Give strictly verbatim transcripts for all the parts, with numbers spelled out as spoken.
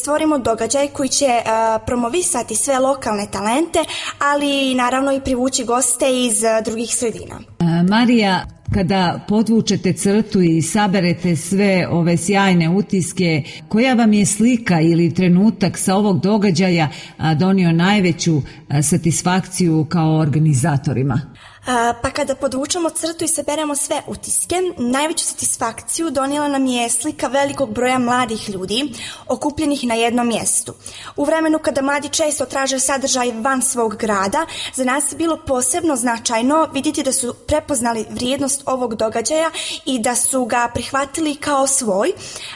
stvorimo događaj koji će promovisati sve lokalne talente, ali naravno i privući goste iz drugih sredina. Marija, kada podvučete crtu i saberete sve ove sjajne utiske, koja vam je slika ili trenutak sa ovog događaja donio najveću satisfakciju kao organizatorima? Pa kada podvučemo crtu i saberemo sve utiske, najveću satisfakciju donijela nam je slika velikog broja mladih ljudi okupljenih na jednom mjestu. U vremenu kada mladi često traže sadržaj van svog grada, za nas je bilo posebno značajno vidjeti da su prepoznali vrijednost ovog događaja i da su ga prihvatili kao svoj.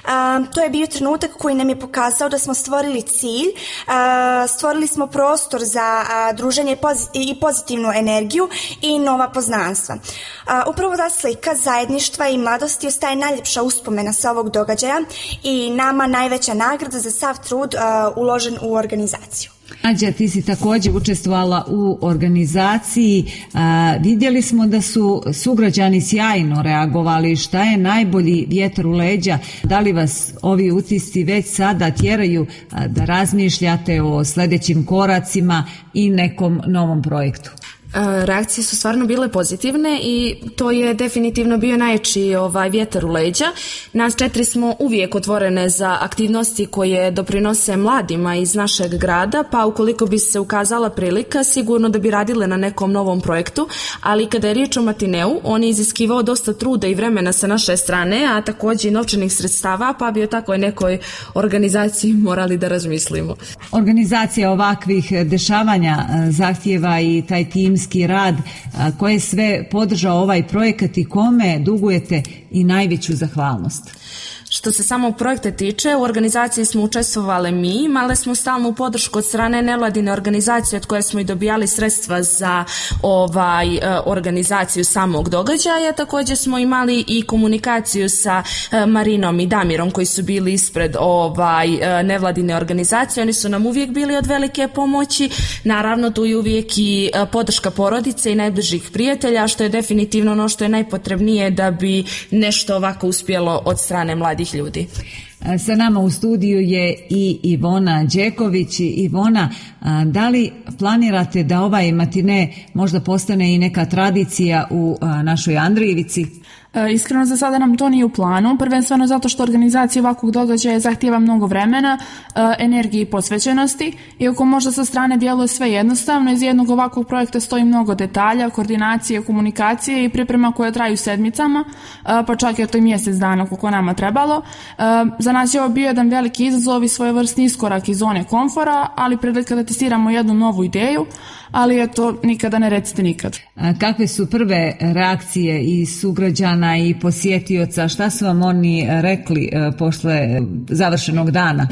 To je bio trenutak koji nam je pokazao da smo stvorili cilj, stvorili smo prostor za druženje i pozitivnu energiju i nova poznanstva. Upravo ta slika zajedništva i mladosti ostaje najljepša uspomena sa ovog događaja i nama najveća nagrada za sav trud uložen u organizaciju. Nađa, ti si također učestvovala u organizaciji. A, vidjeli smo da su sugrađani sjajno reagovali. Šta je najbolji vjetar u leđa? Da li vas ovi utisci već sada tjeraju a, da razmišljate o sljedećim koracima i nekom novom projektu? Reakcije su stvarno bile pozitivne i to je definitivno bio najjači ovaj vjetar u leđa. Nas četiri smo uvijek otvorene za aktivnosti koje doprinose mladima iz našeg grada, pa ukoliko bi se ukazala prilika, sigurno da bi radile na nekom novom projektu, ali kada je riječ o matineu, on je iziskivao dosta truda i vremena sa naše strane, a također i novčanih sredstava, pa bi o takvoj nekoj organizaciji morali da razmislimo. Organizacija ovakvih dešavanja zahtijeva i taj timski rad. Koje sve podržao ovaj projekat i kome dugujete i najveću zahvalnost? Što se samog projekta tiče, u organizaciji smo učestvovali mi, imali smo stalnu podršku od strane nevladine organizacije od koje smo i dobijali sredstva za ovaj organizaciju samog događaja. Također smo imali i komunikaciju sa Marinom i Damirom koji su bili ispred ovaj nevladine organizacije. Oni su nam uvijek bili od velike pomoći. Naravno, tu je uvijek i podrška porodice i najbližih prijatelja, što je definitivno ono što je najpotrebnije da bi nešto ovako uspjelo od strane mladih ljudi. Sa nama u studiju je i Ivona Đeković. Ivona, da li planirate da ovaj matine možda postane i neka tradicija u našoj Andrijevici? Iskreno, za sada nam to nije u planu, prvenstveno zato što organizacija ovakvog događaja zahtijeva mnogo vremena, energije i posvećenosti. Iako možda sa strane djeluje sve jednostavno, iz jednog ovakvog projekta stoji mnogo detalja, koordinacije, komunikacije i priprema koje traju sedmicama, pa čak je to i mjesec dana koliko nama trebalo. Za nas je ovo bio jedan veliki izazov i svojevrsni iskorak iz zone komfora, ali prilika da testiramo jednu novu ideju, ali eto, nikada ne recite nikad. Kakve su prve reakcije i sugrađana i posjetioca? Šta su vam oni rekli posle završenog dana?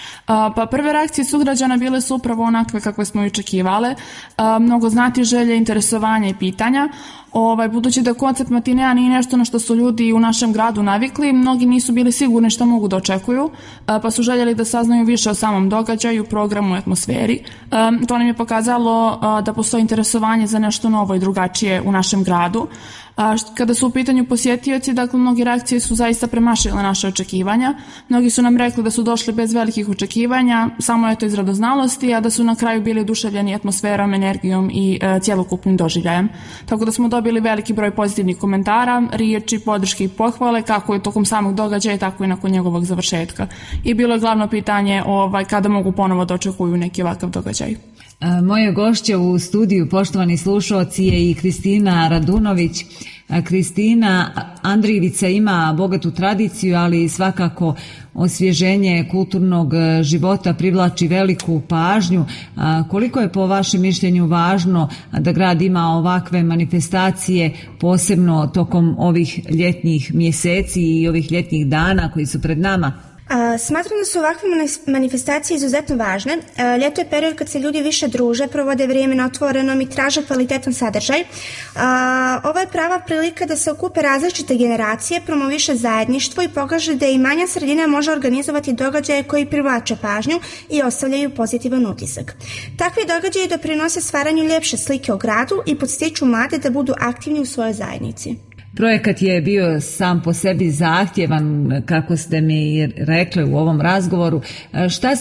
Pa prve reakcije sugrađana bile su upravo onakve kakve smo i očekivale. Mnogo znatiželje, interesovanja i pitanja. Ovaj, budući da koncept matinea nije nešto na što su ljudi u našem gradu navikli, mnogi nisu bili sigurni što mogu da očekuju, pa su željeli da saznaju više o samom događaju, programu i atmosferi. To nam je pokazalo da postoji interesovanje za nešto novo i drugačije u našem gradu. Kada su u pitanju posjetioci, dakle, mnogi reakcije su zaista premašile naše očekivanja. Mnogi su nam rekli da su došli bez velikih očekivanja, samo je to iz radoznalosti, a da su na kraju bili oduševljeni atmosferom, energijom i e, cjelokupnim doživljajem. Tako da smo dobili veliki broj pozitivnih komentara, riječi, podrške i pohvale, kako je tokom samog događaja, tako i nakon njegovog završetka. I bilo je glavno pitanje ovaj, kada mogu ponovo da očekuju neki ovakav događaj. Moje gošće u studiju, poštovani slušalci, je i Kristina Radunović. Kristina, Andrijevica ima bogatu tradiciju, ali svakako osvježenje kulturnog života privlači veliku pažnju. Koliko je po vašem mišljenju važno da grad ima ovakve manifestacije, posebno tokom ovih ljetnih mjeseci i ovih ljetnih dana koji su pred nama? A, smatram da su ovakve manifestacije izuzetno važne. A, ljeto je period kad se ljudi više druže, provode vrijeme na otvorenom i traže kvalitetan sadržaj. A, ovo je prava prilika da se okupe različite generacije, promoviše zajedništvo i pokaže da i manja sredina može organizovati događaje koji privlače pažnju i ostavljaju pozitivan utisak. Takvi događaji doprinose stvaranju ljepše slike o gradu i podstiču mlade da budu aktivni u svojoj zajednici. Projekat je bio sam po sebi zahtjevan, kako ste mi rekli u ovom razgovoru. Šta